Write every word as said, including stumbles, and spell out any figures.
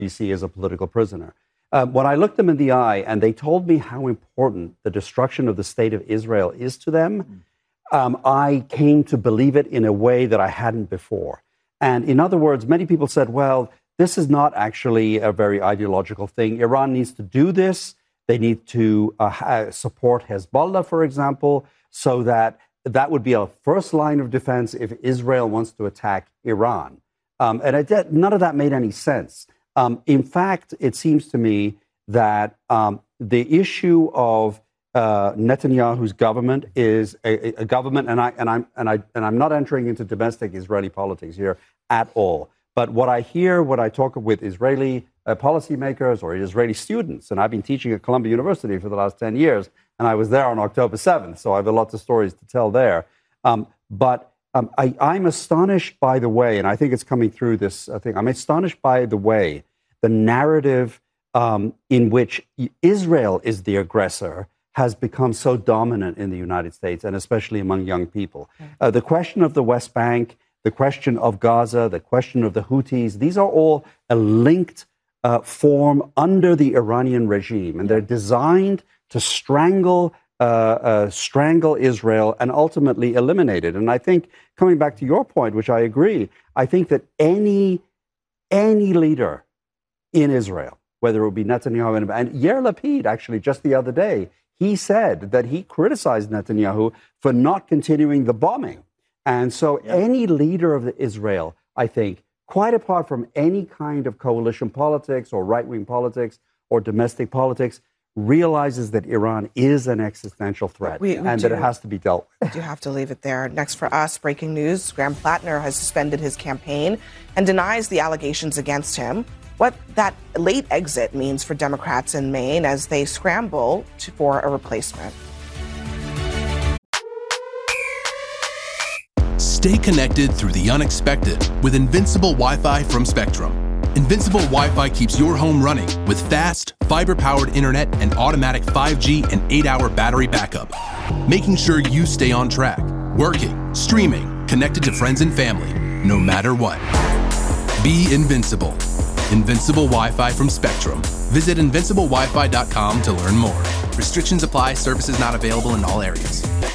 you see as a political prisoner. Uh, when I looked them in the eye and they told me how important the destruction of the state of Israel is to them, um, I came to believe it in a way that I hadn't before. And in other words, many people said, well, this is not actually a very ideological thing. Iran needs to do this. They need to uh, ha- support Hezbollah, for example, so that that would be a first line of defense if Israel wants to attack Iran. Um, and it, none of that made any sense. Um, in fact, it seems to me that um, the issue of uh, Netanyahu's government is a, a government, and I and I'm and I and I'm not entering into domestic Israeli politics here at all. But what I hear, what I talk with Israeli uh, policymakers or Israeli students, and I've been teaching at Columbia University for the last ten years, and I was there on October seventh, so I have a lot of stories to tell there. Um, but um, I, I'm astonished by the way, and I think it's coming through this uh, thing, I'm astonished by the way the narrative um, in which Israel is the aggressor has become so dominant in the United States, and especially among young people. Uh, the question of the West Bank, the question of Gaza, the question of the Houthis, these are all a linked uh, form under the Iranian regime, and they're designed to strangle uh, uh, strangle Israel and ultimately eliminate it. And I think, coming back to your point, which I agree, I think that any any leader in Israel, whether it would be Netanyahu, and, and Yair Lapid, actually, just the other day, he said that he criticized Netanyahu for not continuing the bombing. And so yeah. any leader of Israel, I think, quite apart from any kind of coalition politics or right-wing politics or domestic politics, realizes that Iran is an existential threat we, we and do, that it has to be dealt with. We do have to leave it there. Next for us, breaking news, Graham Plattner has suspended his campaign and denies the allegations against him. What that late exit means for Democrats in Maine as they scramble to, for a replacement. Stay connected through the unexpected with Invincible Wi-Fi from Spectrum. Invincible Wi-Fi keeps your home running with fast, fiber-powered internet and automatic five G and eight-hour battery backup, making sure you stay on track, working, streaming, connected to friends and family, no matter what. Be invincible. Invincible Wi-Fi from Spectrum. Visit invincible wi fi dot com to learn more. Restrictions apply. Services not available in all areas.